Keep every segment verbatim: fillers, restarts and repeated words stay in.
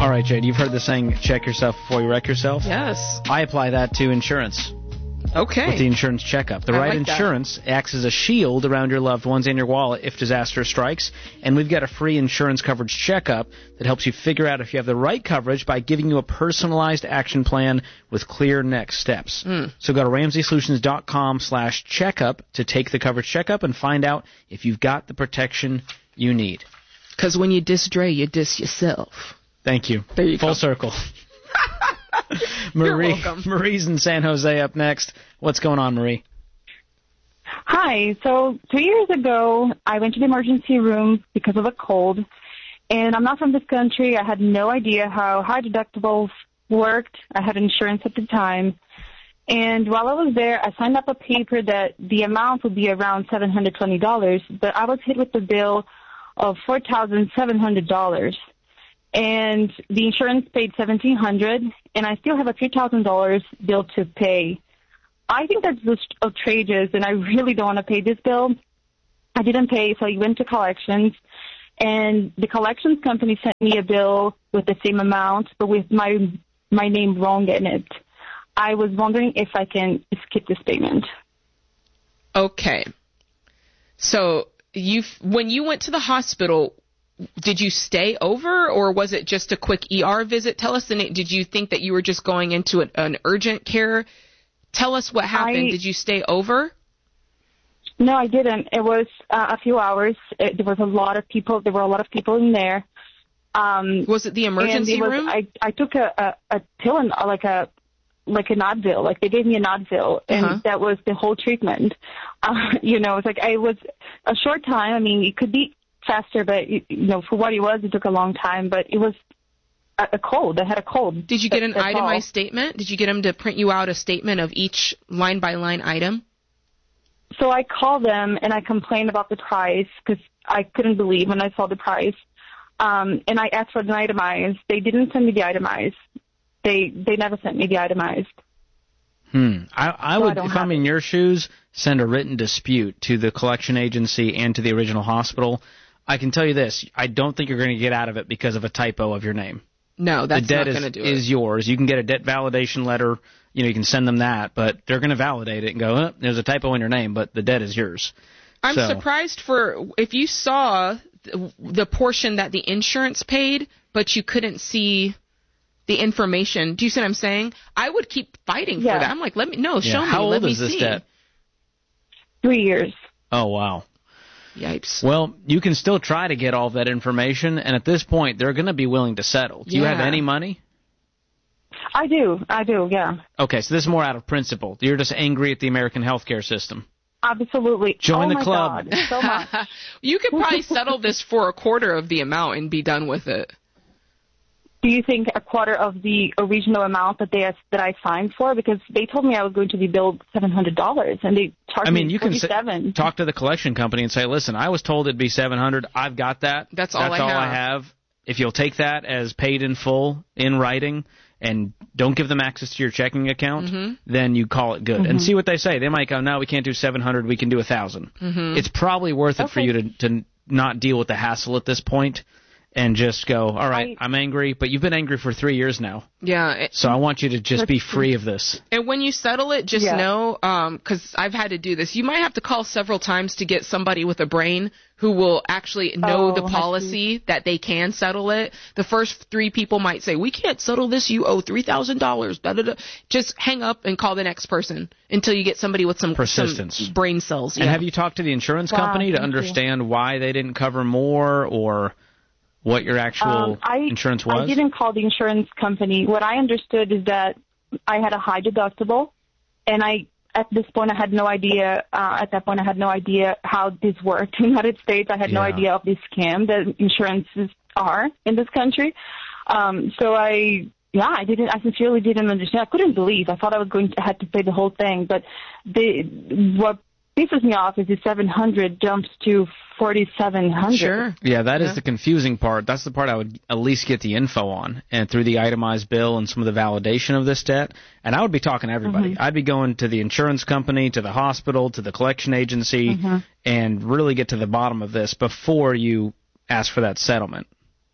All right, Jade, you've heard the saying, check yourself before you wreck yourself? Yes. I apply that to insurance. Okay. With the insurance checkup. The I right like insurance that. acts as a shield around your loved ones and your wallet if disaster strikes. And we've got a free insurance coverage checkup that helps you figure out if you have the right coverage by giving you a personalized action plan with clear next steps. Mm. So go to ramsey solutions dot com slash checkup to take the coverage checkup and find out if you've got the protection you need. Because when you diss Dre, you diss yourself. Thank you. There you Full go. circle. You're Marie, welcome. Marie's in San Jose up next. What's going on, Marie? Hi. So two years ago, I went to the emergency room because of a cold, and I'm not from this country. I had no idea how high deductibles worked. I had insurance at the time. And while I was there, I signed up a paper that the amount would be around seven hundred twenty dollars, but I was hit with the bill of four thousand seven hundred dollars. And the insurance paid seventeen hundred dollars, and I still have a three thousand dollars bill to pay. I think that's just outrageous, and I really don't want to pay this bill. I didn't pay, so I went to collections, and the collections company sent me a bill with the same amount, but with my my name wrong in it. I was wondering if I can skip this payment. Okay. So you, when you went to the hospital, did you stay over, or was it just a quick E R visit? Tell us the name. Did you think that you were just going into an, an urgent care? Tell us what happened. I, did you stay over? No, I didn't. It was uh, a few hours. It, there was a lot of people. There were a lot of people in there. Um, was it the emergency and it was, room? I I took a a, a pill and like a like an Advil. Like they gave me an Advil, and uh-huh. that was the whole treatment. Uh, you know, it's like I was a short time. I mean, it could be faster, but you know, for what it was, it took a long time. But it was a, a cold. I had a cold. Did you get an That's itemized all. statement? Did you get them to print you out a statement of each line by line item? So I called them and I complained about the price because I couldn't believe when I saw the price. Um, and I asked for an itemized. They didn't send me the itemized. They they never sent me the itemized. Hmm. I, I So would, I if I'm it. in your shoes, send a written dispute to the collection agency and to the original hospital. I can tell you this: I don't think you're going to get out of it because of a typo of your name. No, that's the debt not going to do is, it. is yours. You can get a debt validation letter. You know, you can send them that, but they're going to validate it and go, oh, there's a typo in your name, but the debt is yours. I'm so. surprised for if you saw the portion that the insurance paid, but you couldn't see the information. Do you see what I'm saying? I would keep fighting Yeah. for that. I'm like, let me no, Yeah. show me. How old let me is this see. debt? Three years. Oh, wow. Yipes. Well, you can still try to get all that information, and at this point, they're going to be willing to settle. Do you have Yeah. any money? I do. I do, yeah. Okay, so this is more out of principle. You're just angry at the American healthcare system. Absolutely. Join oh the my club. God, so much. You could probably settle this for a quarter of the amount and be done with it. Do you think a quarter of the original amount that they that I signed for? Because they told me I was going to be billed seven hundred dollars, and they charged I mean, me you can forty-seven. say, talk to the collection company and say, listen, I was told it'd be seven hundred. I've got that. That's all That's I all have. I have. If you'll take that as paid in full in writing and don't give them access to your checking account, Mhm. then you call it good. Mm-hmm. And see what they say. They might go, no, we can't do seven hundred. We can do one thousand. Mhm. It's probably worth it for Okay. you to, to not deal with the hassle at this point and just go, all right, I- I'm angry, but you've been angry for three years now. Yeah. It, So I want you to just be free of this. And when you settle it, just Yeah. know, um, 'cause I've had to do this, you might have to call several times to get somebody with a brain who will actually know Oh, the I see. policy that they can settle it. The first three people might say, we can't settle this, you owe three thousand dollars. Da, da, da. Just hang up and call the next person until you get somebody with some, Persistence. some brain cells. And Yeah. have you talked to the insurance Wow, company to thank you. understand why they didn't cover more or what your actual Um, I, insurance I was? didn't call the insurance company. What I understood is that I had a high deductible, and I at this point I had no idea. Uh, at that point, I had no idea how this worked in the United States. I had no Yeah. idea of this scam that insurances are in this country. Um, so I, yeah, I didn't. I sincerely didn't understand. I couldn't believe. I thought I was going to I had to pay the whole thing. But the what pisses me off is the seven hundred jumps to forty-seven hundred. Sure. Yeah, that is Yeah. the confusing part. That's the part I would at least get the info on, and through the itemized bill and some of the validation of this debt. And I would be talking to everybody. Mm-hmm. I'd be going to the insurance company, to the hospital, to the collection agency, Mm-hmm. and really get to the bottom of this before you ask for that settlement.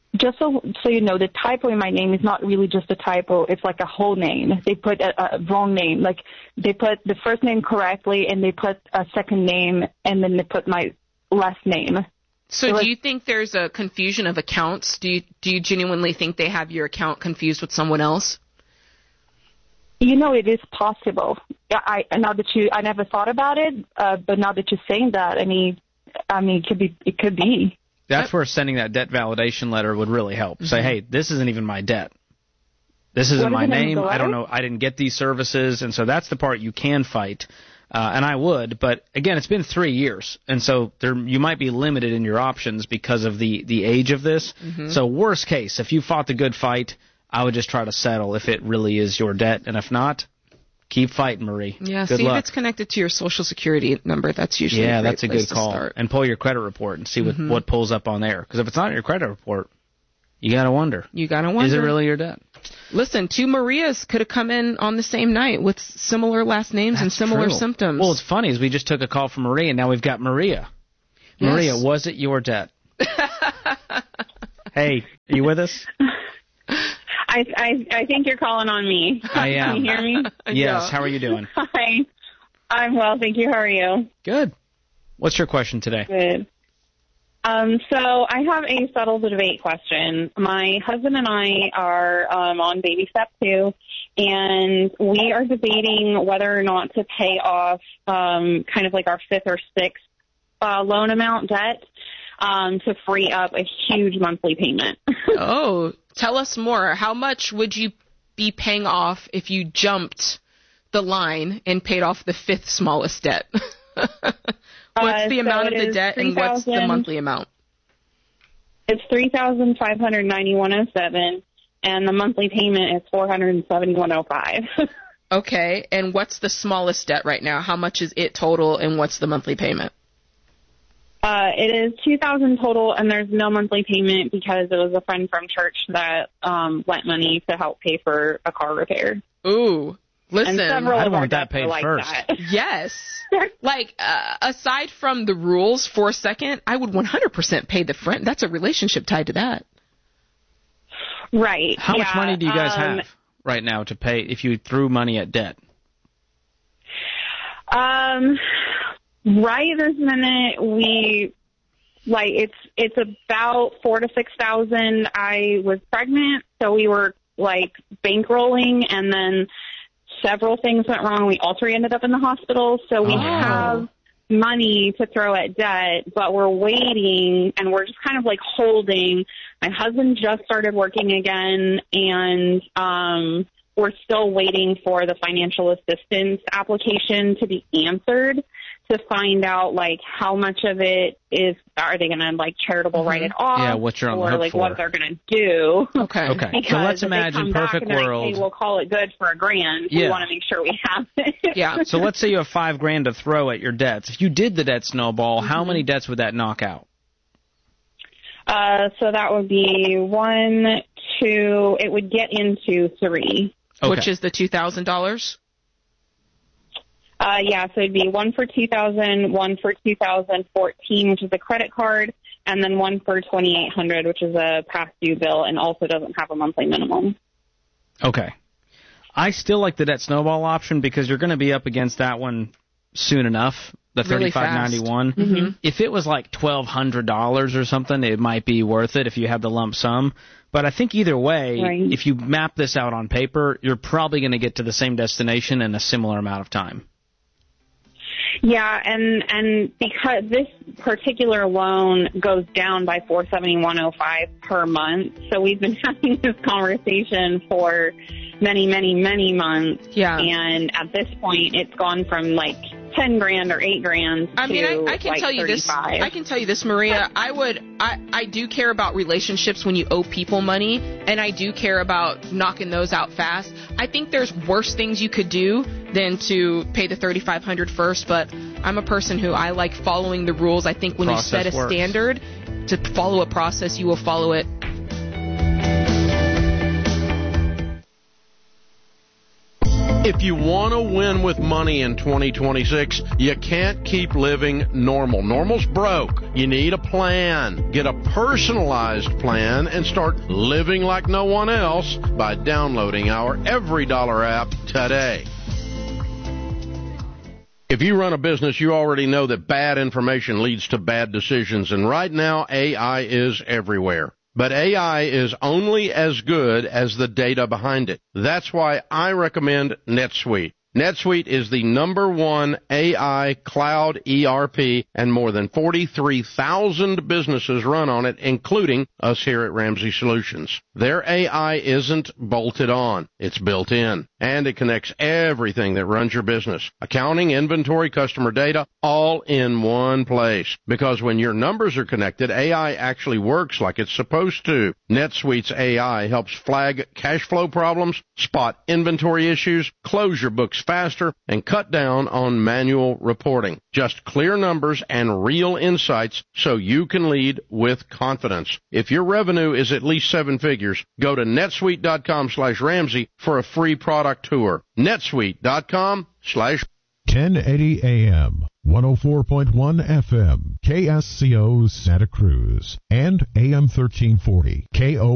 just so so you know, the typo in my name is not really just a typo. It's like a whole name. They put a, a wrong name. Like they put the first name correctly, and they put a second name, and then they put my last name. So, so do you think there's a confusion of accounts? Do you do you genuinely think they have your account confused with someone else? You know, it is possible. I now that you, I never thought about it, uh, but now that you're saying that, I mean, I mean, it could be. It could be. That's where sending that debt validation letter would really help. Mm-hmm. Say, hey, this isn't even my debt. This isn't my name. I don't know. I didn't get these services, and so that's the part you can fight. Uh, and I would, but again, it's been three years, and so there you might be limited in your options because of the, the age of this. Mm-hmm. So worst case, if you fought the good fight, I would just try to settle if it really is your debt, and if not, keep fighting, Marie. Yeah, good see luck. If it's connected to your Social Security number. That's usually yeah, a great that's a place good call. To start. And pull your credit report and see what, mm-hmm. what pulls up on there. Because if it's not your credit report, you got to wonder. You got to wonder. Is it really your debt? Listen, two Marias could have come in on the same night with similar last names That's and similar true. symptoms. Well, what's funny is we just took a call from Maria, and now we've got Maria. Yes. Maria, was it your debt? Hey, are you with us? I, I I think you're calling on me. I am. Can you hear me? Yes. Yeah. How are you doing? Hi. I'm well, thank you. How are you? Good. What's your question today? Good. Um, so I have a settle the debate question. My husband and I are um, on baby step two, and we are debating whether or not to pay off um, kind of like our fifth or sixth uh, loan amount debt um, to free up a huge monthly payment. Oh, tell us more. How much would you be paying off if you jumped the line and paid off the fifth smallest debt? What's Uh, the so amount of the debt, three, and what's the monthly amount? It's three thousand five hundred ninety-one dollars and seven cents, and the monthly payment is four hundred seventy-one dollars and five cents. Okay, and what's the smallest debt right now? How much is it total, and what's the monthly payment? Uh, it is two thousand dollars total, and there's no monthly payment because it was a friend from church that um, lent money to help pay for a car repair. Ooh. Listen, and several I of our want that debts are paid like first. That. Yes. Like, uh, aside from the rules for a second, I would one hundred percent pay the friend. That's a relationship tied to that. Right. How yeah, much money do you guys um, have right now to pay if you threw money at debt? Um, right this minute, we, like, it's it's about four to six thousand. I was pregnant, so we were, like, bankrolling, and then several things went wrong. We all three ended up in the hospital, so we oh. have money to throw at debt, but we're waiting, and we're just kind of, like, holding. My husband just started working again, and um, we're still waiting for the financial assistance application to be answered to find out, like, how much of it is, are they going to, like, charitable Mm-hmm. write it off? Yeah, what you're on the or, hook like, for. what they're going to do. Okay. Okay. Because So let's if they imagine come back perfect and they're like, world. hey, we'll call it good for a grand. Yeah. We want to make sure we have it. Yeah. So let's say you have five grand to throw at your debts. If you did the debt snowball, how many debts would that knock out? Uh, so that would be one, two, it would get into three. Okay. Which is the two thousand dollars? Uh, yeah, so it'd be one for two thousand, one for two thousand fourteen, which is a credit card, and then one for twenty-eight hundred, which is a past due bill and also doesn't have a monthly minimum. Okay. I still like the debt snowball option because you're going to be up against that one soon enough, the Really thirty-five ninety-one. Mm-hmm. If it was like twelve hundred dollars or something, it might be worth it if you have the lump sum. But I think either way, Right. if you map this out on paper, you're probably going to get to the same destination in a similar amount of time. Yeah, and and because this particular loan goes down by four seventy-one oh five per month, so we've been having this conversation for many, many, many months. Yeah. And at this point, it's gone from like ten grand or eight grand. I mean, to I, I can like tell you this. thirty-five. I can tell you this, Maria. I would. I, I do care about relationships when you owe people money, and I do care about knocking those out fast. I think there's worse things you could do than to pay the thirty-five hundred first. But I'm a person who I like following the rules. I think when Process you set a works. standard to follow a process, you will follow it. If you want to win with money in twenty twenty-six, you can't keep living normal. Normal's broke. You need a plan. Get a personalized plan and start living like no one else by downloading our Every Dollar app today. If you run a business, you already know that bad information leads to bad decisions, and right now A I is everywhere. But A I is only as good as the data behind it. That's why I recommend NetSuite. NetSuite is the number one A I cloud E R P, and more than forty-three thousand businesses run on it, including us here at Ramsey Solutions. Their A I isn't bolted on. It's built in, and it connects everything that runs your business. Accounting, inventory, customer data, all in one place. Because when your numbers are connected, A I actually works like it's supposed to. NetSuite's A I helps flag cash flow problems, spot inventory issues, close your books faster, and cut down on manual reporting. Just clear numbers and real insights so you can lead with confidence. If your revenue is at least seven figures, go to netsuite.com slash Ramsey for a free product tour. netsuite.com slash ten eighty A M, one oh four point one F M, K S C O Santa Cruz, and A M thirteen forty, K O